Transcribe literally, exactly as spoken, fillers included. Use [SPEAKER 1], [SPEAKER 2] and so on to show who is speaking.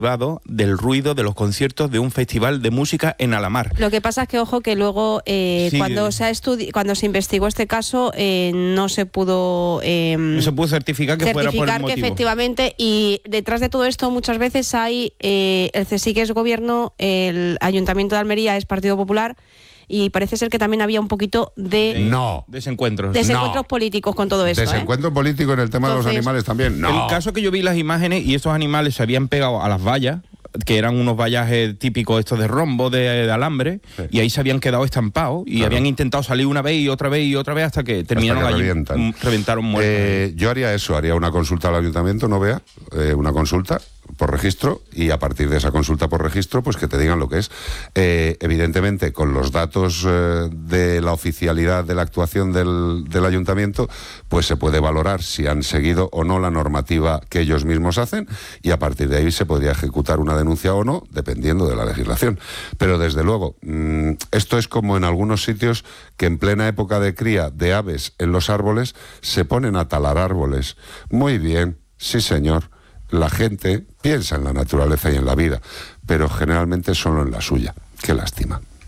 [SPEAKER 1] del ruido de los conciertos de un festival de música en Alamar.
[SPEAKER 2] Lo que pasa es que, ojo, que luego eh,
[SPEAKER 1] Sí.
[SPEAKER 2] cuando se ha estudi- cuando se investigó este caso eh, no se pudo eh,
[SPEAKER 1] No se pudo certificar que fuera por el
[SPEAKER 2] certificar que
[SPEAKER 1] motivo.
[SPEAKER 2] efectivamente, y detrás de todo esto muchas veces hay eh, el CSIC es gobierno, el Ayuntamiento de Almería es Partido Popular, y parece ser que también había un poquito de
[SPEAKER 3] No.
[SPEAKER 1] Desencuentros.
[SPEAKER 2] desencuentros
[SPEAKER 3] No.
[SPEAKER 2] políticos con todo esto. ¿eh?
[SPEAKER 3] Desencuentro político en el tema
[SPEAKER 2] Entonces,
[SPEAKER 3] de los animales también. No.
[SPEAKER 1] El caso que yo vi las imágenes y estos animales se habían pegado a las vallas, que eran unos vallajes típicos estos de rombo, de, de alambre,
[SPEAKER 3] Sí.
[SPEAKER 1] y ahí se habían quedado estampados y
[SPEAKER 3] Claro.
[SPEAKER 1] habían intentado salir una vez y otra vez y otra vez hasta que terminaron
[SPEAKER 3] Hasta que
[SPEAKER 1] allí,
[SPEAKER 3] revientan.
[SPEAKER 1] mm, reventaron muertos.
[SPEAKER 3] Eh, yo haría eso, haría una consulta al ayuntamiento, no vea, eh, una consulta por registro, y a partir de esa consulta por registro, pues que te digan lo que es. Eh, evidentemente, con los datos eh, de la oficialidad de la actuación del, del ayuntamiento, pues se puede valorar si han seguido o no la normativa que ellos mismos hacen, y a partir de ahí se podría ejecutar una denuncia o no, dependiendo de la legislación. Pero desde luego, mmm, esto es como en algunos sitios que en plena época de cría de aves en los árboles se ponen a talar árboles. Muy bien, sí señor. La gente piensa en la naturaleza y en la vida, pero generalmente solo en la suya. Qué lástima.